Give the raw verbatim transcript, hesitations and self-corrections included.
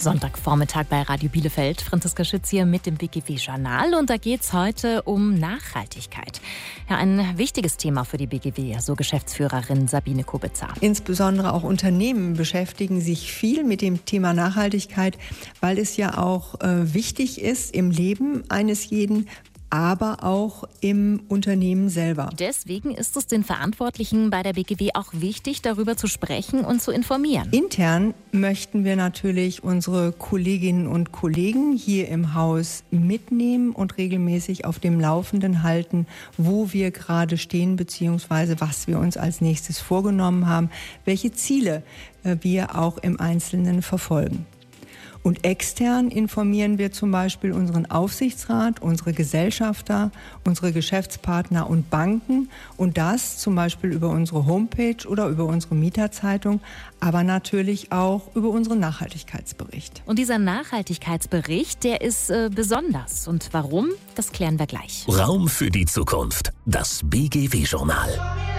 Sonntagvormittag bei Radio Bielefeld. Franziska Schütz hier mit dem B G W-Journal. Und da geht es heute um Nachhaltigkeit. Ja, ein wichtiges Thema für die B G W, so Geschäftsführerin Sabine Kubitzer. Insbesondere auch Unternehmen beschäftigen sich viel mit dem Thema Nachhaltigkeit, weil es ja auch äh, wichtig ist im Leben eines jeden, aber auch im Unternehmen selber. Deswegen ist es den Verantwortlichen bei der B G W auch wichtig, darüber zu sprechen und zu informieren. Intern möchten wir natürlich unsere Kolleginnen und Kollegen hier im Haus mitnehmen und regelmäßig auf dem Laufenden halten, wo wir gerade stehen, beziehungsweise was wir uns als nächstes vorgenommen haben, welche Ziele wir auch im Einzelnen verfolgen. Und extern informieren wir zum Beispiel unseren Aufsichtsrat, unsere Gesellschafter, unsere Geschäftspartner und Banken und das zum Beispiel über unsere Homepage oder über unsere Mieterzeitung, aber natürlich auch über unseren Nachhaltigkeitsbericht. Und dieser Nachhaltigkeitsbericht, der ist äh, besonders. Und warum, das klären wir gleich. Raum für die Zukunft. Das B G W-Journal.